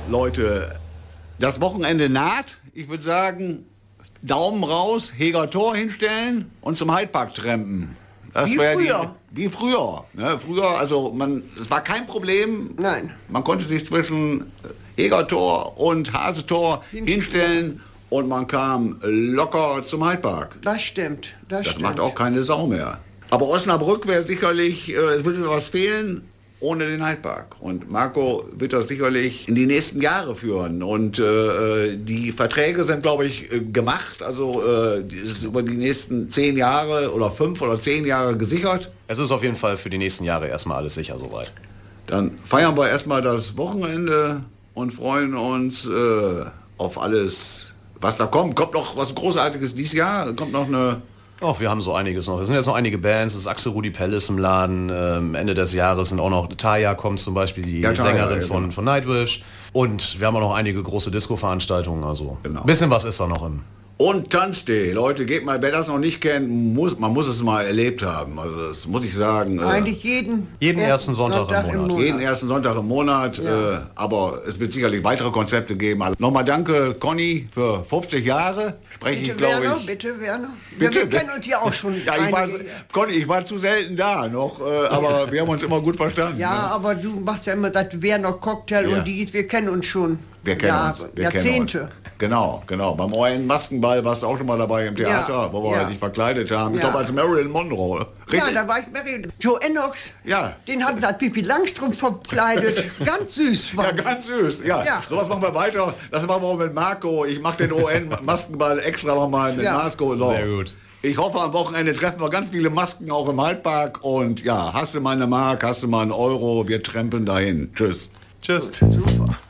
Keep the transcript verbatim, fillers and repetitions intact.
Leute, das Wochenende naht. Ich würde sagen, Daumen raus, Heger Tor hinstellen und zum Heidepark trampen. Das Wie früher. Die, wie früher. Ne? Früher, also man, es war kein Problem. Nein. Man konnte sich zwischen Heger Tor und Hasetor hinstellen. hinstellen und man kam locker zum Heidepark. Das stimmt. Das, Das stimmt. macht auch keine Sau mehr. Aber Osnabrück wäre sicherlich, äh, es würde was fehlen ohne den Heidepark. Und Marco wird das sicherlich in die nächsten Jahre führen. Und äh, die Verträge sind, glaube ich, äh, gemacht. Also äh, es ist über die nächsten zehn Jahre oder fünf oder zehn Jahre gesichert. Es ist auf jeden Fall für die nächsten Jahre erstmal alles sicher soweit. Dann feiern wir erstmal das Wochenende und freuen uns äh, auf alles, was da kommt. Kommt noch was Großartiges dieses Jahr? Kommt noch eine... Ach, wir haben so einiges noch. Es sind jetzt noch einige Bands. Es ist Axel Rudi Pellis im Laden. Ähm, Ende des Jahres sind auch noch Taya kommt zum Beispiel, die Ja, Taya, Sängerin ja, von, genau. von Nightwish. Und wir haben auch noch einige große Disco-Veranstaltungen. Also Genau. ein bisschen was ist da noch im. Und Tanzday, Leute, geht mal, wer das noch nicht kennt, muss, man muss es mal erlebt haben. Also das muss ich sagen. Äh, Eigentlich jeden, Jeden ersten Sonntag im Monat. jeden ersten Sonntag im Monat. Ja. Äh, aber es wird sicherlich weitere Konzepte geben. Also nochmal danke, Conny, für fünfzig Jahre. Spreche Bitte, ich, glaube Werner, ich. bitte, Werner. Bitte, wir bitte. kennen uns ja auch schon. Ja, ich war, einige- Conny, ich war zu selten da noch, äh, aber wir haben uns immer gut verstanden. Ja, ne? aber du machst ja immer das Werner Cocktail Ja. und dies, wir kennen uns schon. Wir kennen Jahre, uns. Wir Jahrzehnte. Kennen uns. Genau, genau. Beim neuen Maskenball warst du auch schon mal dabei im Theater, Ja, wo wir ja. dich verkleidet haben. Ich Ja. glaube als Marilyn Monroe. Ja, Richtig? da war ich Mary. Joe Ennox, Ja. den haben sie als Pipi Langstrumpf verkleidet. Ganz süß war Ja, die. ganz süß. Ja, Ja. sowas machen wir weiter. Das machen wir auch mit Marco. Ich mache den O N-Maskenball extra nochmal mit Ja. Marco. So. Sehr gut. Ich hoffe, am Wochenende treffen wir ganz viele Masken auch im Heidepark. Und ja, hast du mal eine Mark, hast du mal einen Euro, wir trempeln dahin. Tschüss. Tschüss. Super.